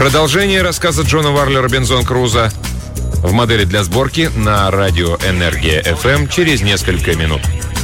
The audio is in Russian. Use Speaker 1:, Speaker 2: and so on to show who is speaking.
Speaker 1: Продолжение рассказа Джона Варли «Робинзон Крузо» в модели для сборки на радио «Энергия FM» через несколько минут.